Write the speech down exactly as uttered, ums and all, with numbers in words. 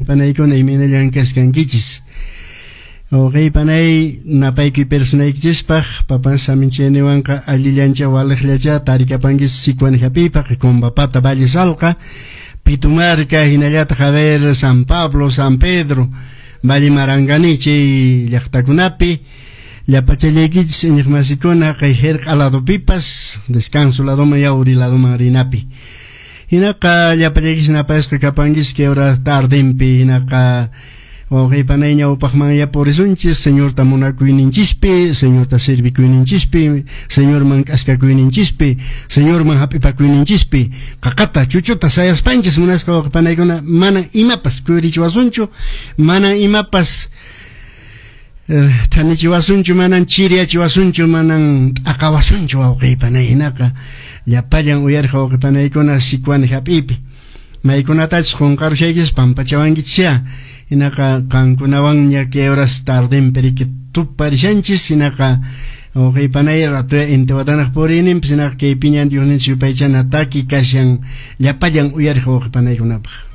wawqipanaykuna imanallan kaskankichis. Wawqiypanay napayki personaykichispak papan saminchayniwanqa allillancha waliqllacha tarikapankis Sikuanijapipaq Combapata Valle Salqa Pitumarca hinallata Javier San Pablo San Pedro Valle Maranganichi llaqtakunapi llapachallaykichis iñiqmasikuna kay Jerq alado pipas descanso ladoma yawri ladoma rinapi hinaqa llapallaykichis napasqa kapankis que horas tardempi hinaqa wawqiypanay ñawpaqman yapurisunchis señor ta munakuyninchispi señor ta servikuyninchispi señor man k'askakuyninchispi señor man hap'ipakuyninchispi qaqata chuchuta sayaspanchis munasqa wawqipanaykuna manan imapas kuyrichiwasunchu manan imapas thanichiwasunchu manan chiriachiwasunchu manan t'aqawasunchu wawqiypanay hinaqa llapallan uyarqa wawqipanaykuna Sikuanijap'ipi maykunatachus qunqarushaykichis pampachawankichis hinaqa qankunawan ña que horas tarden periki tuparishanchis hinaqa wawqiypanay ratuya intiwatanaq purininpis hinaqa kaypiñan Diosninchik yupaychana taki kashan llapallan uyariq wawqipanaykунapaq